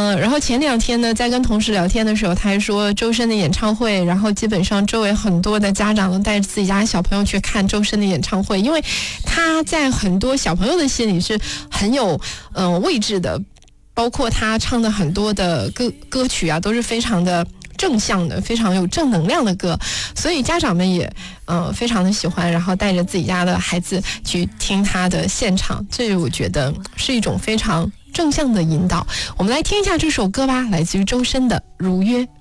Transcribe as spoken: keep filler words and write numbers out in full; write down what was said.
嗯、呃，然后前两天呢，在跟同事聊天的时候，他还说周深的演唱会，然后基本上周围很多的家长都带着自己家小朋友去看周深的演唱会，因为他在很多小朋友的心里是很有嗯、呃、位置的，包括他唱的很多的歌歌曲啊，都是非常的正向的，非常有正能量的歌，所以家长们也呃非常的喜欢，然后带着自己家的孩子去听他的现场，这我觉得是一种非常正向的引导。我们来听一下这首歌吧，来自于周深的《如约》。